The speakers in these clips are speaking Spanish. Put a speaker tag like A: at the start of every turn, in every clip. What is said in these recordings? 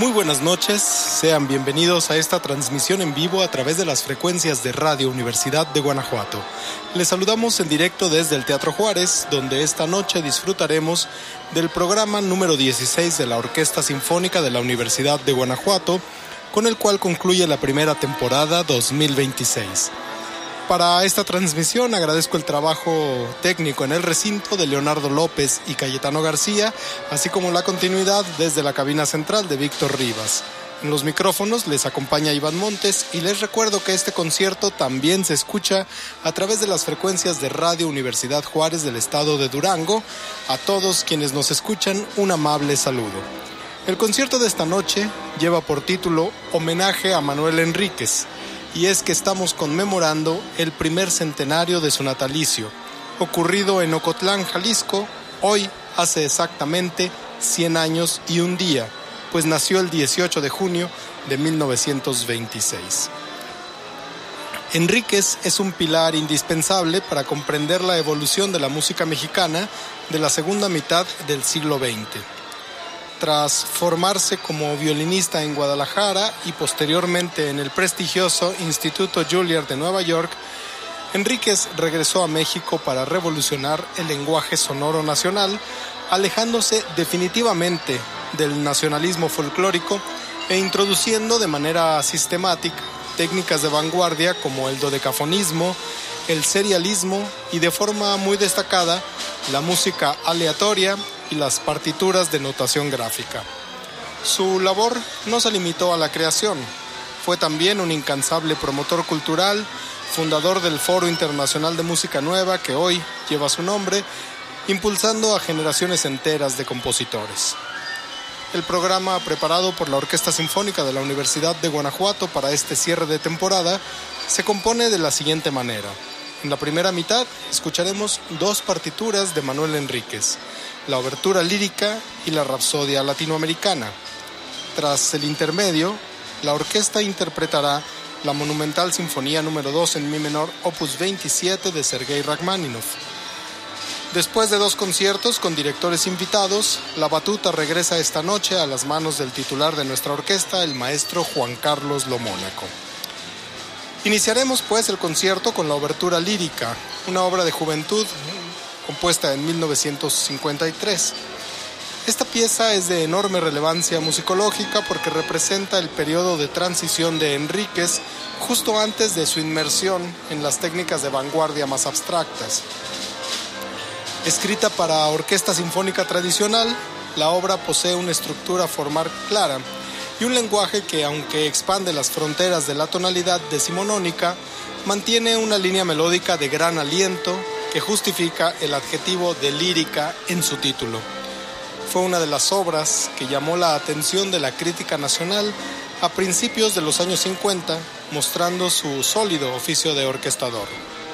A: Muy buenas noches, sean bienvenidos a esta transmisión en vivo a través de las frecuencias de Radio Universidad de Guanajuato. Les saludamos en directo desde el Teatro Juárez, donde esta noche disfrutaremos del programa número 16 de la Orquesta Sinfónica de la Universidad de Guanajuato, con el cual concluye la primera temporada 2026. Para esta transmisión agradezco el trabajo técnico en el recinto de Leonardo López y Cayetano García, así como la continuidad desde la cabina central de Víctor Rivas. En los micrófonos les acompaña Iván Montes y les recuerdo que este concierto también se escucha a través de las frecuencias de Radio Universidad Juárez del estado de Durango. A todos quienes nos escuchan, un amable saludo. El concierto de esta noche lleva por título Homenaje a Manuel Enríquez, y es que estamos conmemorando el primer centenario de su natalicio, ocurrido en Ocotlán, Jalisco, hoy hace exactamente 100 años y un día, pues nació el 18 de junio de 1926. Enríquez es un pilar indispensable para comprender la evolución de la música mexicana de la segunda mitad del siglo XX. Tras formarse como violinista en Guadalajara y posteriormente en el prestigioso Instituto Juilliard de Nueva York, Enríquez regresó a México para revolucionar el lenguaje sonoro nacional, alejándose definitivamente del nacionalismo folclórico e introduciendo de manera sistemática técnicas de vanguardia como el dodecafonismo, el serialismo y de forma muy destacada la música aleatoria y las partituras de notación gráfica. Su labor no se limitó a la creación, fue también un incansable promotor cultural, fundador del Foro Internacional de Música Nueva, que hoy lleva su nombre, impulsando a generaciones enteras de compositores. El programa preparado por la Orquesta Sinfónica de la Universidad de Guanajuato para este cierre de temporada se compone de la siguiente manera. En la primera mitad escucharemos dos partituras de Manuel Enríquez, la obertura lírica y la rapsodia latinoamericana. Tras el intermedio, la orquesta interpretará la monumental Sinfonía número 2 en mi menor, opus 27 de Sergei Rachmaninoff. Después de dos conciertos con directores invitados, la batuta regresa esta noche a las manos del titular de nuestra orquesta, el maestro Juan Carlos Lomónaco. Iniciaremos pues el concierto con la obertura lírica, una obra de juventud compuesta en 1953. Esta pieza es de enorme relevancia musicológica porque representa el periodo de transición de Enríquez justo antes de su inmersión en las técnicas de vanguardia más abstractas. Escrita para orquesta sinfónica tradicional, la obra posee una estructura formal clara y un lenguaje que, aunque expande las fronteras de la tonalidad decimonónica, mantiene una línea melódica de gran aliento que justifica el adjetivo de lírica en su título. Fue una de las obras que llamó la atención de la crítica nacional a principios de los años 50, mostrando su sólido oficio de orquestador.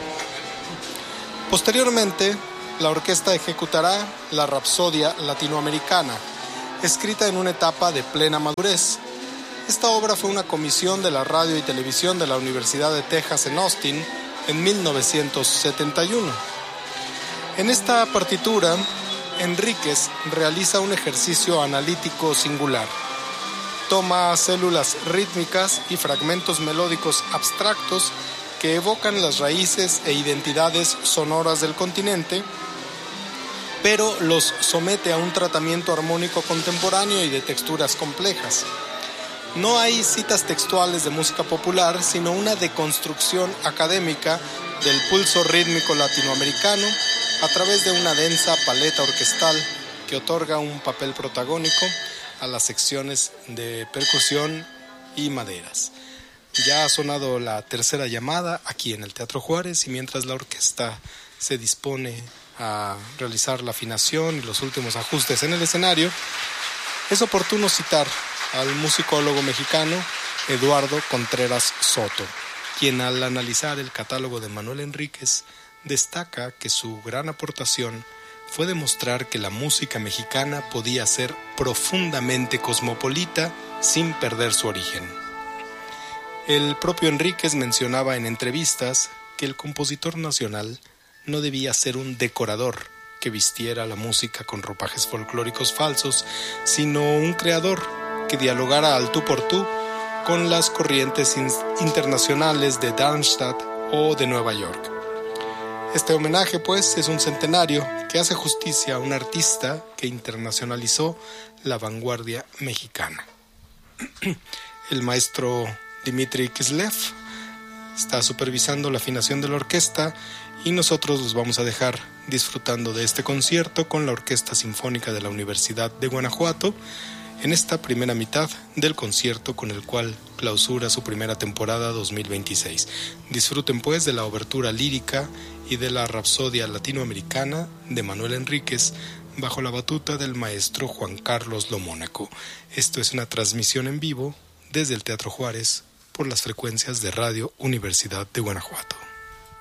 A: Posteriormente, la orquesta ejecutará la Rapsodia latinoamericana, escrita en una etapa de plena madurez. Esta obra fue una comisión de la radio y televisión de la Universidad de Texas en Austin en 1971. En esta partitura, Enríquez realiza un ejercicio analítico singular. Toma células rítmicas y fragmentos melódicos abstractos que evocan las raíces e identidades sonoras del continente, pero los somete a un tratamiento armónico contemporáneo y de texturas complejas. No hay citas textuales de música popular, sino una deconstrucción académica del pulso rítmico latinoamericano a través de una densa paleta orquestal que otorga un papel protagónico a las secciones de percusión y maderas. Ya ha sonado la tercera llamada aquí en el Teatro Juárez y mientras la orquesta se dispone a realizar la afinación y los últimos ajustes en el escenario, es oportuno citar al musicólogo mexicano Eduardo Contreras Soto, quien al analizar el catálogo de Manuel Enríquez destaca que su gran aportación fue demostrar que la música mexicana podía ser profundamente cosmopolita sin perder su origen. El propio Enríquez mencionaba en entrevistas que el compositor nacional no debía ser un decorador que vistiera la música con ropajes folclóricos falsos, sino un creador que dialogara al tú por tú con las corrientes internacionales de Darmstadt o de Nueva York. Este homenaje, pues, es un centenario que hace justicia a un artista que internacionalizó la vanguardia mexicana. El maestro Dmitri Kislev está supervisando la afinación de la orquesta y nosotros los vamos a dejar disfrutando de este concierto con la Orquesta Sinfónica de la Universidad de Guanajuato en esta primera mitad del concierto con el cual clausura su primera temporada 2026. Disfruten pues de la obertura lírica y de la Rapsodia Latinoamericana de Manuel Enríquez bajo la batuta del maestro Juan Carlos Lomónaco. Esto es una transmisión en vivo desde el Teatro Juárez por las frecuencias de Radio Universidad de Guanajuato.